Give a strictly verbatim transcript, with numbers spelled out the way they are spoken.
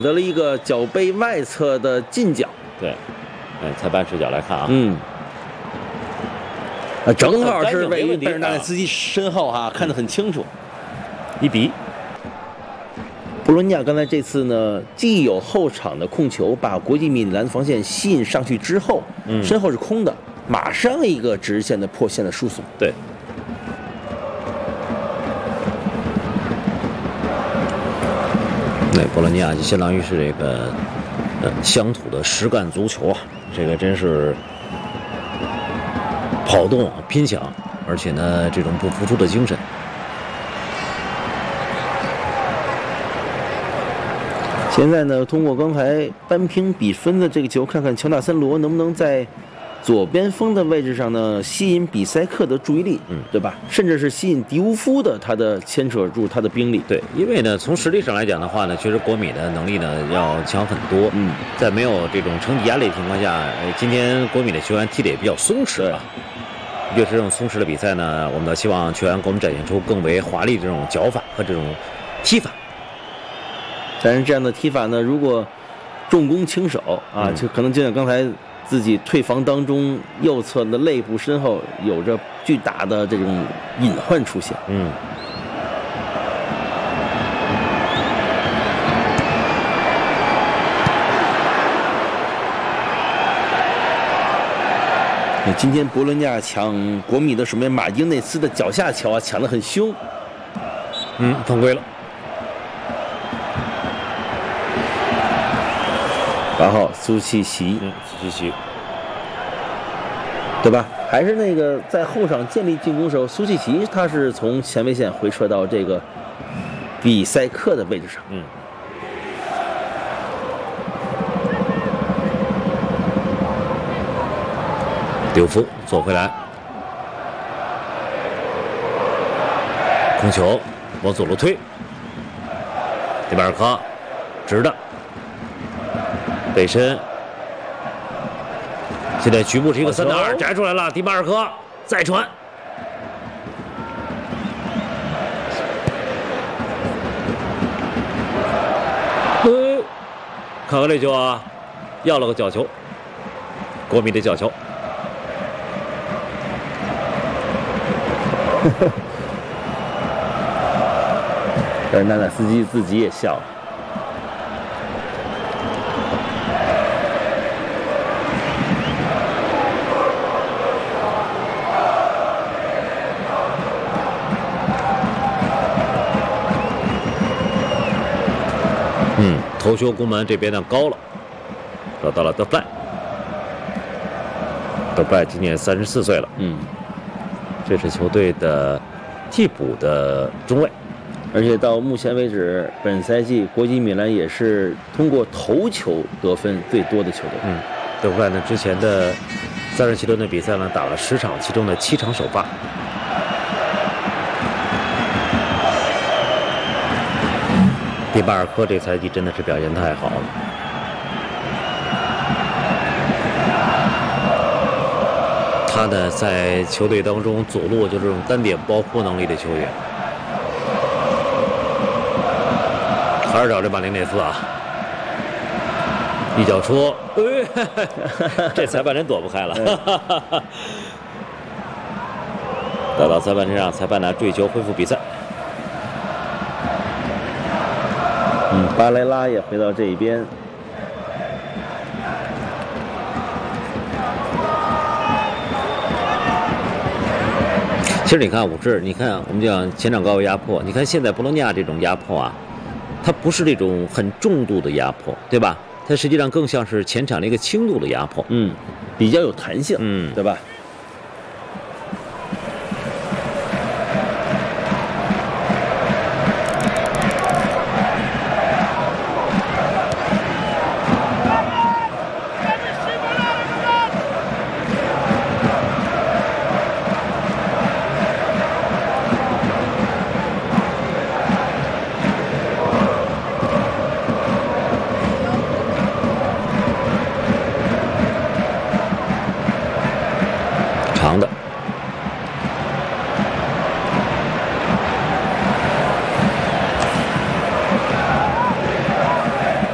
得了一个脚背外侧的近角。 对，哎，裁判视角来看啊， 嗯，啊，正好是位于贝尔纳啊内斯基身后哈、啊，看得很清楚。 一比一。 博洛尼亚刚才这次呢，既有后场的控球，把国际米兰防线吸引上去之后， 嗯， 身后是空的，马上一个直线的破线的输送。 对。对，博洛尼亚就相当于是这个呃乡土的实干足球啊，这个真是跑动啊、拼抢，而且呢这种不服输的精神。 现在呢，通过刚才扳平比分的这个球，看看乔纳森罗能不能在左边锋的位置上呢，吸引比塞克的注意力， 嗯， 对吧？甚至是吸引迪乌夫的他的牵扯住他的兵力。 对，因为呢，从实力上来讲的话呢，确实国米的能力呢要强很多。 嗯， 在没有这种成绩压力的情况下，呃，今天国米的球员踢得也比较松弛啊。越是这种松弛的比赛呢，我们都希望球员给我们展现出更为华丽的这种脚法和这种踢法。 但是这样的踢法呢，如果重攻轻守啊， 嗯、 就可能就像刚才自己退防当中右侧的肋部身后有着巨大的这种隐患出现。 嗯。 今天博伦尼亚抢国米的守门员马丁内斯的脚下球啊，抢得很凶。 嗯，犯规了。 然后苏契奇， 嗯，苏契奇， 对吧？还是那个在后场建立进攻时候，苏契奇他是从前卫线回撤到这个比塞克的位置上。 嗯。丢夫左回来，控球往左路推，迪巴尔科直的。背身，现在局部是一个三打二，摘出来了。迪马尔科再传，呃，看看这球啊，要了个角球，国米的角球。 但是纳纳斯基自己也笑了。 嗯，头球攻门这边呢高了，找到了德布赖。德布赖今年三十四岁了， 嗯， 这是球队的替补的中卫， 而且到目前为止，本赛季国际米兰也是通过头球得分最多的球队。 嗯，德布赖呢之前的三十七轮的比赛呢打了十场，其中的七场首发。迪巴尔科这赛季真的是表现太好了，他呢在球队当中左路就是这种单点包括能力的球员。还是找这马林内斯啊，一脚戳，哎，这裁判真躲不开了。打到裁判身上，裁判呢追求恢复比赛。 嗯，巴莱拉也回到这一边。 其实你看武志，你看我们讲前场高位压迫，你看现在博洛尼亚这种压迫啊，它不是这种很重度的压迫，对吧？它实际上更像是前场的一个轻度的压迫， 嗯，比较有弹性， 嗯， 对吧？